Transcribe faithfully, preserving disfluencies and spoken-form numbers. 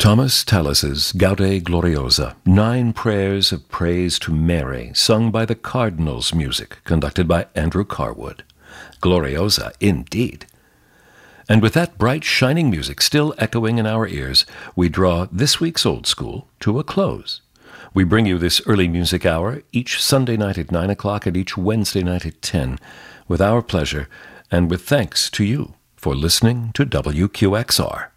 Thomas Tallis's Gaude Gloriosa, Nine Prayers of Praise to Mary, sung by the Cardinals Music, conducted by Andrew Carwood. Gloriosa, indeed. And with that bright, shining music still echoing in our ears, we draw this week's Old School to a close. We bring you this early music hour each Sunday night at nine o'clock and each Wednesday night at ten, with our pleasure and with thanks to you for listening to W Q X R.